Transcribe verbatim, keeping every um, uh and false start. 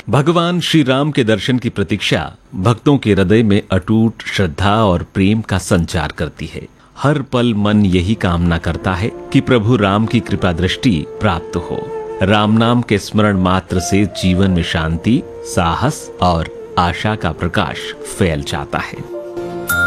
भगवान श्री राम के दर्शन की प्रतीक्षा भक्तों के हृदय में अटूट श्रद्धा और प्रेम का संचार करती है। हर पल मन यही कामना करता है कि प्रभु राम की कृपा दृष्टि प्राप्त हो। राम नाम के स्मरण मात्र से जीवन में शांति, साहस और आशा का प्रकाश फैल जाता है।